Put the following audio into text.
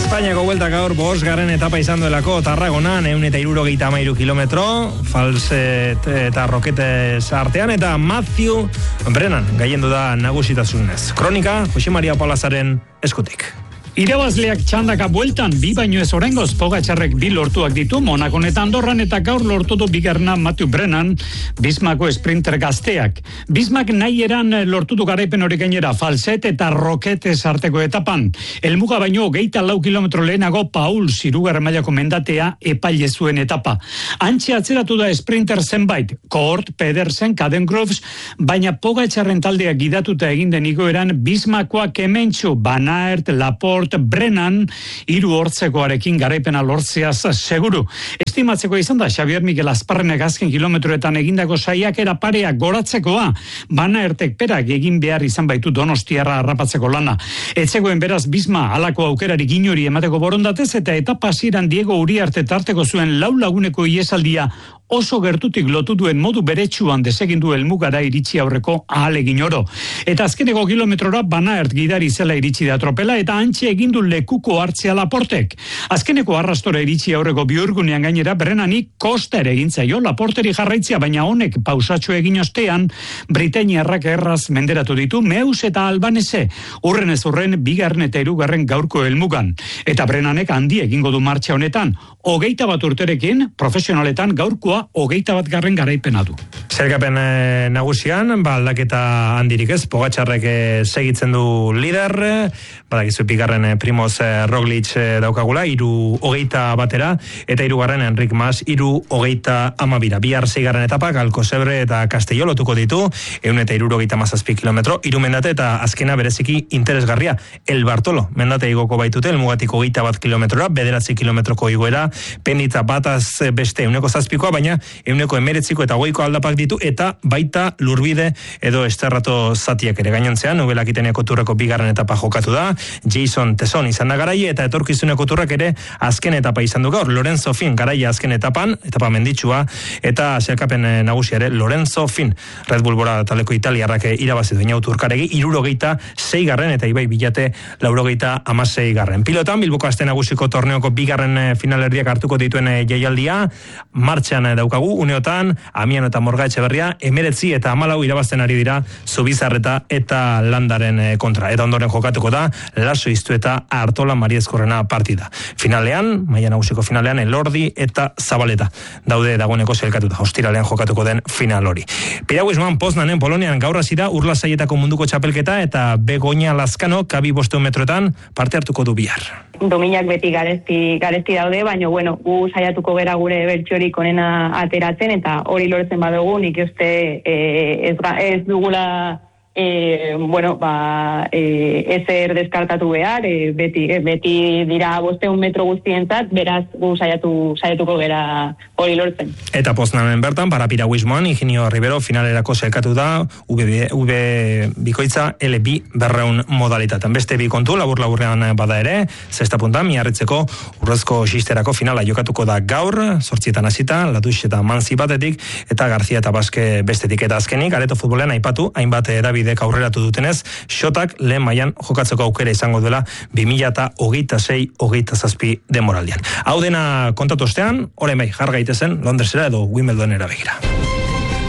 Espainiako Vuelta gaur 5. etapa izan duelako Tarragonan 163 kilometro, Falset eta Roquetes artean, eta Matthew Brennan gailendu da nagusitasunez. Kronika Jose Maria Palazaren eskutik. Irabazleak txandaka bueltan, 2 baino ez oraingoz Pogačarrek 2 lortuak ditu, Monakon eta Andorran, eta gaur lortu du bigarrena Matthew Brennan, Bismako sprinter gazteak. Bismak nahi eran lortu du garaipen hori gainera Falset eta Roquetes arteko etapan. Helmuga baino 24 kilometro lehenago Paul hirugarren mailako mendatea epaile zuen etapa. Antxe atzeratu da sprinter zenbait, Kort, Pedersen, Cadengroves, baina Pogačarren taldea gidatuta egin den igoeran Bismakoak hementsu, Van Aert, Laporte, Brennan 3 hortzekoarekin garaipena lortzeaz seguru. Estimatzeko izan da Xavier Mikel Azparrenek azken kilometroetan egindako saiakera parea goratzekoa. Van Aertek perak egin behar izan baitu Donostiarra harrapatzeko lana. Etzegoen beraz Bisma halako aukerari ginori emateko borondatez, eta etapa hasieran Diego Uriarte tarteko zuen 4 laguneko iesaldia oso gertutik lotu duen modu beretsuan desegindu helmugara iritsi aurreko ahalegin oro. Eta azkeneko kilometrora Van Aert gidari zela iritsi da tropela, eta antxe egindu lekuko hartzea Laportek. Azkeneko arrastora iritsi aurreko bihurgunean gainera Brennani kosta ere egin zaio Laporteri jarraitzea, baina honek pausatxo egin ostean britainiarrak erraz menderatu ditu Meus eta Albanese, urren ez urren 2. eta 3. gaurko helmugan. Eta Brennanek handi egingo du martxa honetan, 21 urterekin, profesionaletan gaurkoa 21. garaipena du. Zergapen nagusian, aldaketa handirik ez, Pogačarrek segitzen du lider, badakizu bigarren Primoz Roglic daukagula, 3:21, eta 3. Enric Mas 3:22. Bihar 6. etapak Alcocebre eta Castelló lotuko ditu, 177 kilometro, 3 mendate, eta azkena bereziki interesgarria, El Bartolo, mendate igoko baitute, elmugatik 21 kilometrora, 9 kilometroko igoera, penitza bataz beste 107koa, baina 119 eta 20ko aldapak ditu, eta baita lurbide edo esterrato zatiak ere gainontzean. Nobelakiteneko turreko 2. etapa jokatu da, Jason Tesson izan da garaile, eta etorkizuneko turrak ere azken etapa izan du gaur, Lorenzo Fin garaile azken etapan, etapa menditsua, eta zerkapen nagusiare Lorenzo Fin, Red Bull Bora taleko italiarrak irabazi du turkaregi, 76. eta Ibai Bilate 86. Pilotan, Bilboko aste nagusiko torneoko 2. finalerdiak hartuko dituen jaialdia martxan daukagu, uneotan Amiano eta Morga Etxeberria 19 eta 14 irabazten ari dira Zubizarreta eta Landaren kontra, eta ondoren jokatuko da Laso Iztu eta Artola Mariezkorrena partida. Finalean, maila nagusiko finalean, Elordi eta Zabaleta daude dagoeneko zelkatuta, ostiralean jokatuko den final hori. Piraguismoan Poznanen Polonian gaur hasi da urlasaietako munduko txapelketa, eta Begoña Lazkano kabi 500 metroetan parte hartuko du bihar. Dominak beti garesti daude, baina gu saiatuko gera gure bertxorik onena ateratzen, eta hori lortzen badugu, nik uste ez dugula ezer deskartatu behar, beti dira 500 metro guztientzat, beraz gu saiatuko gera hori lortzen. Eta Poznanen bertan, para piraguismoan, Higinio Rivero finalerako zelkatu da V bikoitza LB 200 modalitaten. Beste bi kontu, labur-laburrean bada ere, 6. puntan, Miarritzeko urrezko xisterako finala jokatuko da gaur, 8 hasita, Latux eta Manzi batetik, eta Garzia eta Baske bestetik. Eta azkenik, Areto futbolean aipatu, hainbat edabidek aurreratu dutenez, Xotak lehen mailan jokatzeko aukera izango duela 2026-27 denboraldian. Hau dena kontatu ostean, orain bai, jar gaitezen Londresera edo Wimbledonera begira.